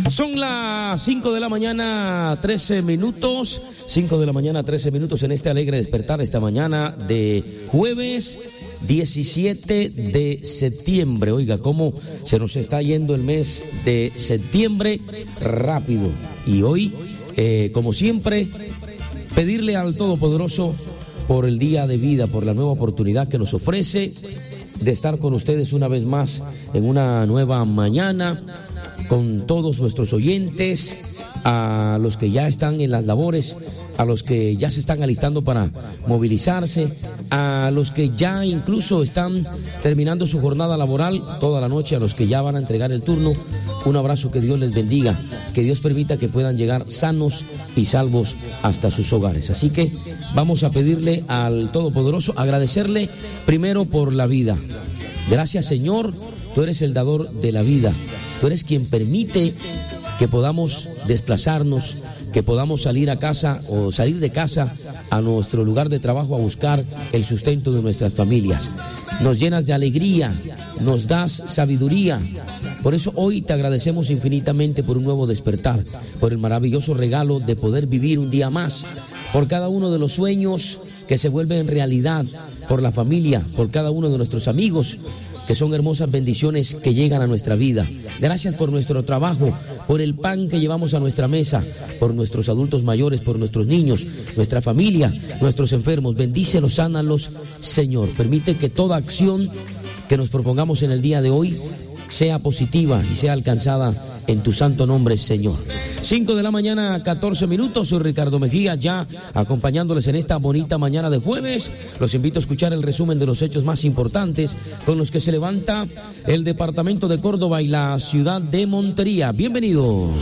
Son las 5 de la mañana, 13 minutos. 5 de la mañana, 13 minutos en este alegre despertar esta mañana de jueves 17 de septiembre. Oiga, cómo se nos está yendo el mes de septiembre rápido. Y hoy, como siempre, pedirle al Todopoderoso por el día de vida, por la nueva oportunidad que nos ofrece de estar con ustedes una vez más en una nueva mañana, con todos nuestros oyentes, a los que ya están en las labores, a los que ya se están alistando para movilizarse, a los que ya incluso están terminando su jornada laboral toda la noche, a los que ya van a entregar el turno. Un abrazo, que Dios les bendiga, que Dios permita que puedan llegar sanos y salvos hasta sus hogares. Así que vamos a pedirle al Todopoderoso, agradecerle primero por la vida. Gracias, Señor, tú eres el dador de la vida. Tú eres quien permite que podamos desplazarnos, que podamos salir a casa o salir de casa a nuestro lugar de trabajo a buscar el sustento de nuestras familias. Nos llenas de alegría, nos das sabiduría. Por eso hoy te agradecemos infinitamente por un nuevo despertar, por el maravilloso regalo de poder vivir un día más, por cada uno de los sueños que se vuelven realidad, por la familia, por cada uno de nuestros amigos, que son hermosas bendiciones que llegan a nuestra vida. Gracias por nuestro trabajo, por el pan que llevamos a nuestra mesa, por nuestros adultos mayores, por nuestros niños, nuestra familia, nuestros enfermos. Bendícelos, sánalos, Señor. Permite que toda acción que nos propongamos en el día de hoy sea positiva y sea alcanzada en tu santo nombre, Señor. 5 de la mañana, 14 minutos. Soy Ricardo Mejía, ya acompañándoles en esta bonita mañana de jueves. Los invito a escuchar el resumen de los hechos más importantes con los que se levanta el departamento de Córdoba y la ciudad de Montería. Bienvenidos.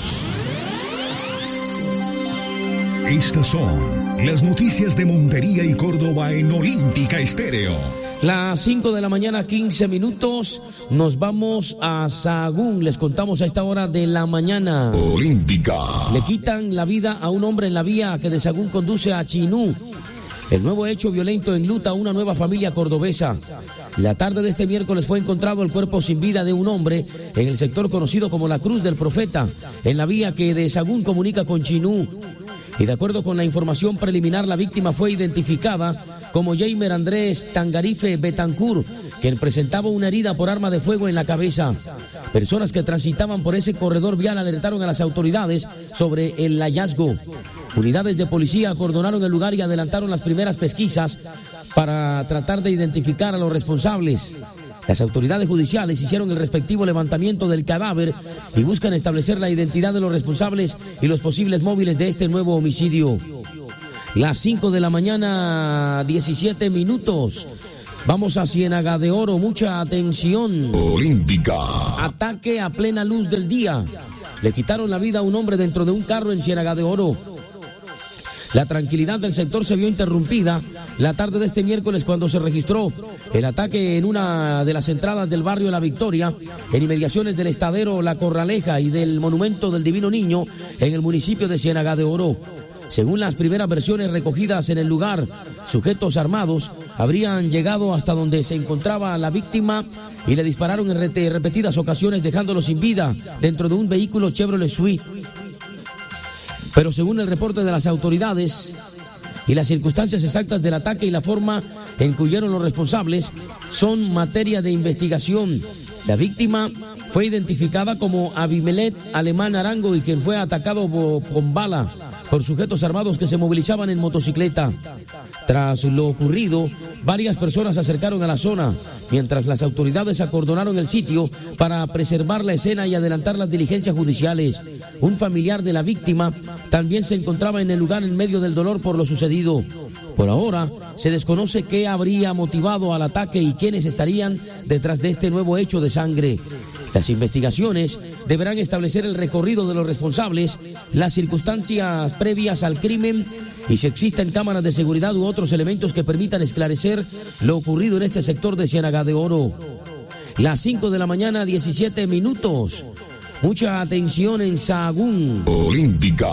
Estas son las noticias de Montería y Córdoba en Olímpica Estéreo. Las 5 de la mañana, 15 minutos, nos vamos a Sahagún. Les contamos a esta hora de la mañana. Olímpica. Le quitan la vida a un hombre en la vía que de Sahagún conduce a Chinú. El nuevo hecho violento enluta a una nueva familia cordobesa. La tarde de este miércoles fue encontrado el cuerpo sin vida de un hombre en el sector conocido como la Cruz del Profeta, en la vía que de Sahagún comunica con Chinú. Y de acuerdo con la información preliminar, la víctima fue identificada como Jamer Andrés Tangarife Betancur, quien presentaba una herida por arma de fuego en la cabeza. Personas que transitaban por ese corredor vial alertaron a las autoridades sobre el hallazgo. Unidades de policía acordonaron el lugar y adelantaron las primeras pesquisas para tratar de identificar a los responsables. Las autoridades judiciales hicieron el respectivo levantamiento del cadáver y buscan establecer la identidad de los responsables y los posibles móviles de este nuevo homicidio. Las 5 de la mañana, 17 minutos. Vamos a Ciénaga de Oro, mucha atención. Olímpica. Ataque a plena luz del día. Le quitaron la vida a un hombre dentro de un carro en Ciénaga de Oro. La tranquilidad del sector se vio interrumpida la tarde de este miércoles cuando se registró el ataque en una de las entradas del barrio La Victoria, en inmediaciones del estadero La Corraleja y del Monumento del Divino Niño en el municipio de Ciénaga de Oro. Según las primeras versiones recogidas en el lugar, sujetos armados habrían llegado hasta donde se encontraba la víctima y le dispararon en repetidas ocasiones, dejándolo sin vida dentro de un vehículo Chevrolet Suite. Pero según el reporte de las autoridades y las circunstancias exactas del ataque y la forma en que huyeron los responsables son materia de investigación. La víctima fue identificada como Abimelet Alemán Arango, y quien fue atacado con bala por sujetos armados que se movilizaban en motocicleta. Tras lo ocurrido, varias personas se acercaron a la zona, mientras las autoridades acordonaron el sitio para preservar la escena y adelantar las diligencias judiciales. Un familiar de la víctima también se encontraba en el lugar en medio del dolor por lo sucedido. Por ahora, se desconoce qué habría motivado al ataque y quiénes estarían detrás de este nuevo hecho de sangre. Las investigaciones deberán establecer el recorrido de los responsables, las circunstancias previas al crimen y si existen cámaras de seguridad u otros elementos que permitan esclarecer lo ocurrido en este sector de Ciénaga de Oro. Las 5 de la mañana, 17 minutos. Mucha atención en Sahagún. Olímpica.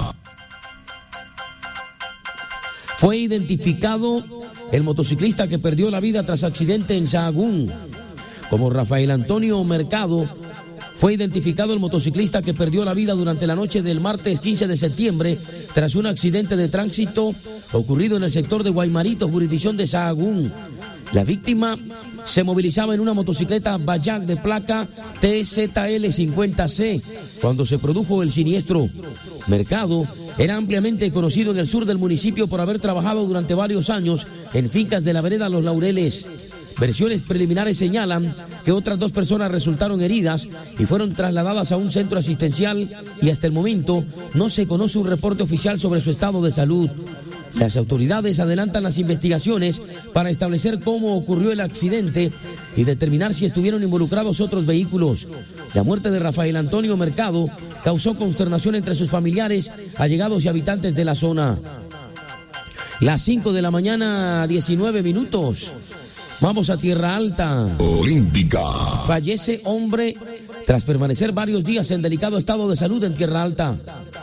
Fue identificado el motociclista que perdió la vida tras accidente en Sahagún como Rafael Antonio Mercado, fue identificado el motociclista que perdió la vida durante la noche del martes 15 de septiembre tras un accidente de tránsito ocurrido en el sector de Guaymarito, jurisdicción de Sahagún. La víctima se movilizaba en una motocicleta Bayak de placa TZL50C cuando se produjo el siniestro. Mercado era ampliamente conocido en el sur del municipio por haber trabajado durante varios años en fincas de la vereda Los Laureles. Versiones preliminares señalan que otras 2 personas resultaron heridas y fueron trasladadas a un centro asistencial y hasta el momento no se conoce un reporte oficial sobre su estado de salud. Las autoridades adelantan las investigaciones para establecer cómo ocurrió el accidente y determinar si estuvieron involucrados otros vehículos. La muerte de Rafael Antonio Mercado causó consternación entre sus familiares, allegados y habitantes de la zona. Las 5 de la mañana, 19 minutos. Vamos a Tierra Alta. Olímpica. Fallece hombre tras permanecer varios días en delicado estado de salud en Tierra Alta.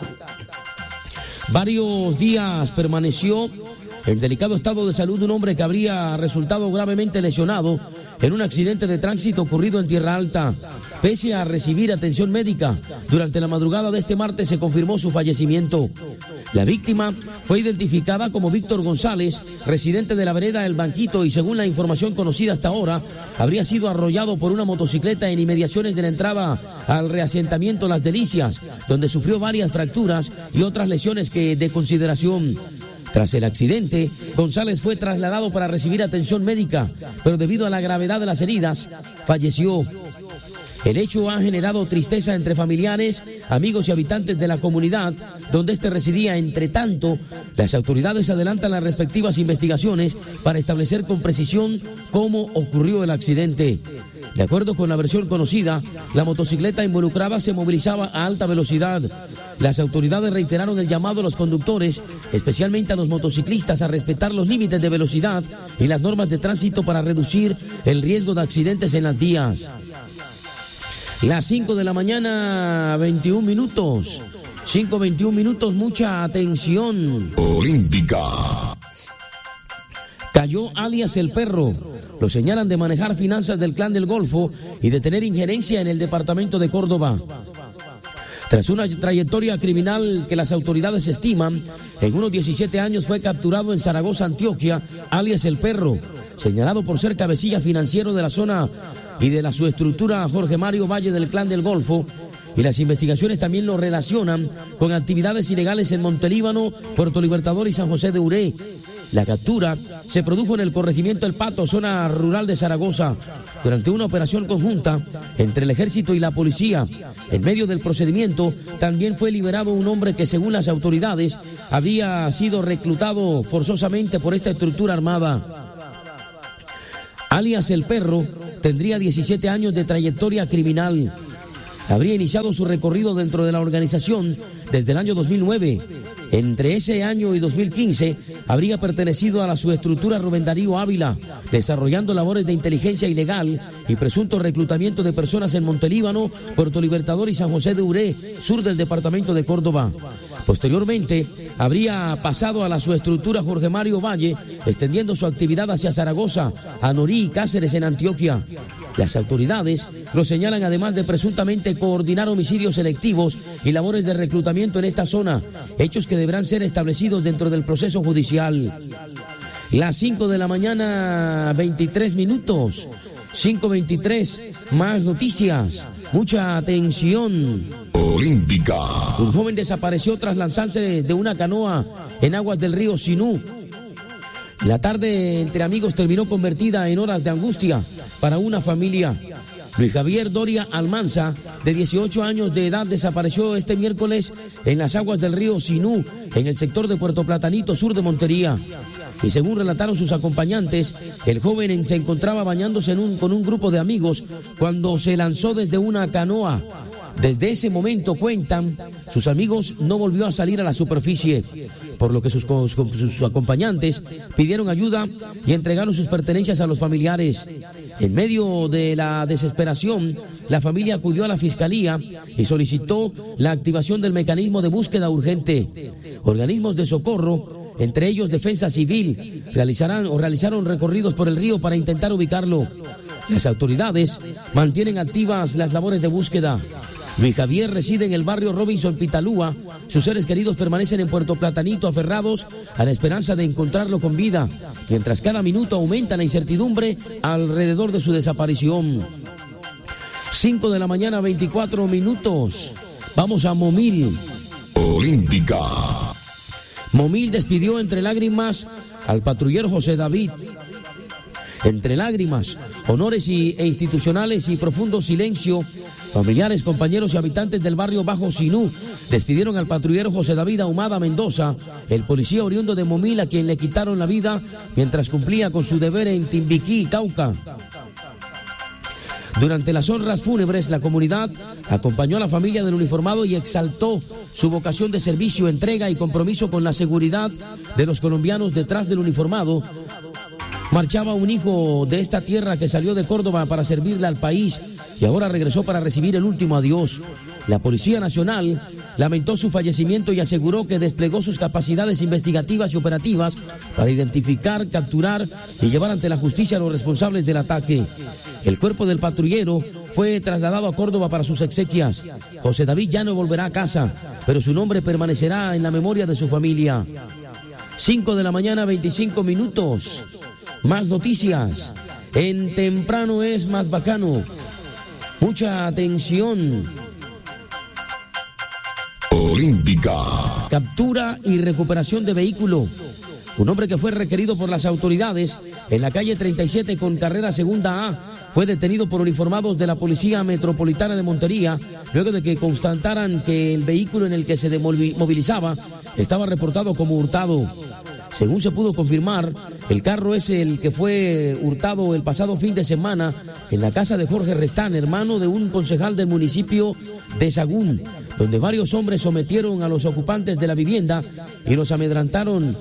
Varios días permaneció en delicado estado de salud un hombre que habría resultado gravemente lesionado en un accidente de tránsito ocurrido en Tierra Alta. Pese a recibir atención médica, durante la madrugada de este martes se confirmó su fallecimiento. La víctima fue identificada como Víctor González, residente de la vereda El Banquito, y según la información conocida hasta ahora, habría sido arrollado por una motocicleta en inmediaciones de la entrada al reasentamiento Las Delicias, donde sufrió varias fracturas y otras lesiones que de consideración. Tras el accidente, González fue trasladado para recibir atención médica, pero debido a la gravedad de las heridas, falleció. El hecho ha generado tristeza entre familiares, amigos y habitantes de la comunidad donde este residía. Entre tanto, las autoridades adelantan las respectivas investigaciones para establecer con precisión cómo ocurrió el accidente. De acuerdo con la versión conocida, la motocicleta involucrada se movilizaba a alta velocidad. Las autoridades reiteraron el llamado a los conductores, especialmente a los motociclistas, a respetar los límites de velocidad y las normas de tránsito para reducir el riesgo de accidentes en las vías. Las 5 de la mañana, 21 minutos. 5:21 minutos, mucha atención. Olímpica. Cayó alias El Perro. Lo señalan de manejar finanzas del Clan del Golfo y de tener injerencia en el departamento de Córdoba. Tras una trayectoria criminal que las autoridades estiman, en unos 17 años fue capturado en Zaragoza, Antioquia, alias El Perro, señalado por ser cabecilla financiero de la zona y de la subestructura Jorge Mario Valle del Clan del Golfo, y las investigaciones también lo relacionan con actividades ilegales en Montelíbano, Puerto Libertador y San José de Uré. La captura se produjo en el corregimiento El Pato, zona rural de Zaragoza, durante una operación conjunta entre el ejército y la policía. En medio del procedimiento también fue liberado un hombre que, según las autoridades, había sido reclutado forzosamente por esta estructura armada. Alias El Perro tendría 17 años de trayectoria criminal. Habría iniciado su recorrido dentro de la organización desde el año 2009. Entre ese año y 2015 habría pertenecido a la subestructura Rubén Darío Ávila, desarrollando labores de inteligencia ilegal y presunto reclutamiento de personas en Montelíbano, Puerto Libertador y San José de Uré, sur del departamento de Córdoba. Posteriormente, habría pasado a la subestructura Jorge Mario Valle, extendiendo su actividad hacia Zaragoza, Anorí y Cáceres en Antioquia. Las autoridades lo señalan además de presuntamente coordinar homicidios selectivos y labores de reclutamiento en esta zona, hechos que deberán ser establecidos dentro del proceso judicial. Las 5 de la mañana, 23 minutos. 5:23, más noticias. Mucha atención. Olímpica. Un joven desapareció tras lanzarse de una canoa en aguas del río Sinú. La tarde entre amigos terminó convertida en horas de angustia para una familia. Luis Javier Doria Almanza, de 18 años de edad, desapareció este miércoles en las aguas del río Sinú, en el sector de Puerto Platanito, sur de Montería. Y según relataron sus acompañantes, el joven se encontraba bañándose con un grupo de amigos cuando se lanzó desde una canoa. Desde ese momento, cuentan, sus amigos no volvió a salir a la superficie, por lo que sus acompañantes pidieron ayuda y entregaron sus pertenencias a los familiares. En medio de la desesperación, la familia acudió a la fiscalía y solicitó la activación del mecanismo de búsqueda urgente. Organismos de socorro, entre ellos Defensa Civil, realizaron recorridos por el río para intentar ubicarlo. Las autoridades mantienen activas las labores de búsqueda. Luis Javier reside en el barrio Robinson Pitalúa. Sus seres queridos permanecen en Puerto Platanito aferrados a la esperanza de encontrarlo con vida, mientras cada minuto aumenta la incertidumbre alrededor de su desaparición. 5 de la mañana, 24 minutos. Vamos a Momil. Olímpica. Momil despidió entre lágrimas al patrullero José David. Entre lágrimas, honores e institucionales y profundo silencio, familiares, compañeros y habitantes del barrio Bajo Sinú despidieron al patrullero José David Ahumada Mendoza, el policía oriundo de Momil, a quien le quitaron la vida mientras cumplía con su deber en Timbiquí, Cauca. Durante las honras fúnebres, la comunidad acompañó a la familia del uniformado y exaltó su vocación de servicio, entrega y compromiso con la seguridad de los colombianos. Detrás del uniformado marchaba un hijo de esta tierra que salió de Córdoba para servirle al país y ahora regresó para recibir el último adiós. La Policía Nacional lamentó su fallecimiento y aseguró que desplegó sus capacidades investigativas y operativas para identificar, capturar y llevar ante la justicia a los responsables del ataque. El cuerpo del patrullero fue trasladado a Córdoba para sus exequias. José David ya no volverá a casa, pero su nombre permanecerá en la memoria de su familia. 5 de la mañana, 25 minutos. Más noticias. En Temprano es más bacano. Mucha atención. Olímpica. Captura y recuperación de vehículo. Un hombre que fue requerido por las autoridades en la calle 37 con carrera segunda A fue detenido por uniformados de la Policía Metropolitana de Montería luego de que constataran que el vehículo en el que se movilizaba estaba reportado como hurtado. Según se pudo confirmar, el carro es el que fue hurtado el pasado fin de semana en la casa de Jorge Restán, hermano de un concejal del municipio de Sagún, donde varios hombres sometieron a los ocupantes de la vivienda y los amedrantaron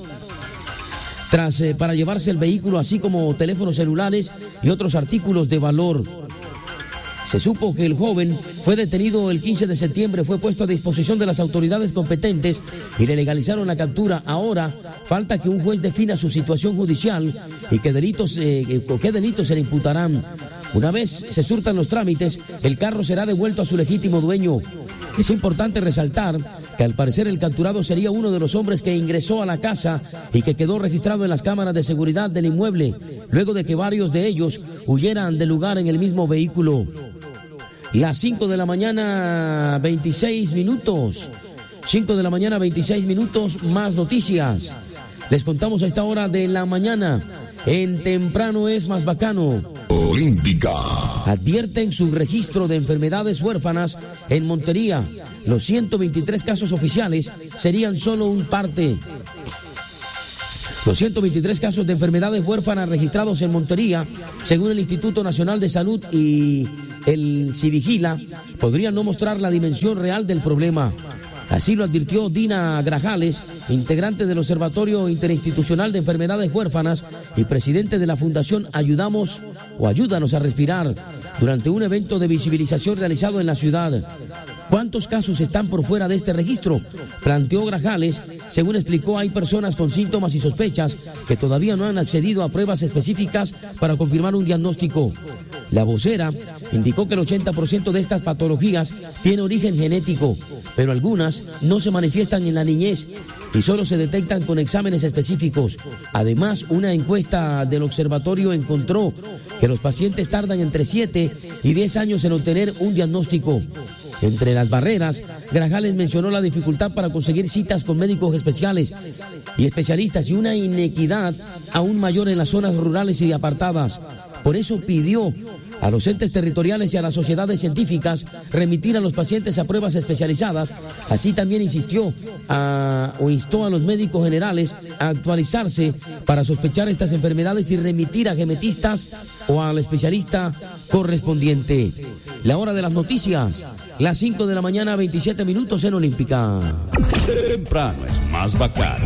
para llevarse el vehículo, así como teléfonos celulares y otros artículos de valor. Se supo que el joven fue detenido el 15 de septiembre, fue puesto a disposición de las autoridades competentes y le legalizaron la captura. Ahora falta que un juez defina su situación judicial y qué delitos se le imputarán. Una vez se surtan los trámites, el carro será devuelto a su legítimo dueño. Es importante resaltar que al parecer el capturado sería uno de los hombres que ingresó a la casa y que quedó registrado en las cámaras de seguridad del inmueble, luego de que varios de ellos huyeran del lugar en el mismo vehículo. Las 5 de la mañana, 26 minutos. 5 de la mañana, 26 minutos, más noticias. Les contamos a esta hora de la mañana. En Temprano es más bacano. Olímpica. Advierten su registro de enfermedades huérfanas en Montería. Los 123 casos oficiales serían solo un parte. Los 123 casos de enfermedades huérfanas registrados en Montería, según el Instituto Nacional de Salud y el Civigila, podrían no mostrar la dimensión real del problema. Así lo advirtió Dina Grajales, integrante del Observatorio Interinstitucional de Enfermedades Huérfanas y presidente de la Fundación Ayúdanos a Respirar, durante un evento de visibilización realizado en la ciudad. ¿Cuántos casos están por fuera de este registro?, planteó Grajales. Según explicó, hay personas con síntomas y sospechas que todavía no han accedido a pruebas específicas para confirmar un diagnóstico. La vocera indicó que el 80% de estas patologías tiene origen genético, pero algunas no se manifiestan en la niñez y solo se detectan con exámenes específicos. Además, una encuesta del observatorio encontró que los pacientes tardan entre 7 y 10 años en obtener un diagnóstico. Entre las barreras, Grajales mencionó la dificultad para conseguir citas con médicos especiales y especialistas y una inequidad aún mayor en las zonas rurales y apartadas. Por eso pidió a los entes territoriales y a las sociedades científicas remitir a los pacientes a pruebas especializadas. Así también instó a los médicos generales a actualizarse para sospechar estas enfermedades y remitir a genetistas o al especialista correspondiente. La hora de las noticias, las 5 de la mañana, 27 minutos en Olímpica. Temprano es más bacano.